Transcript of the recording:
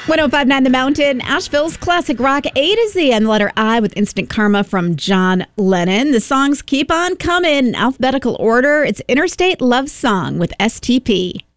105.9 The Mountain, Asheville's classic rock A to Z and the letter I with Instant Karma from John Lennon. The songs keep on coming in alphabetical order. It's Interstate Love Song with STP.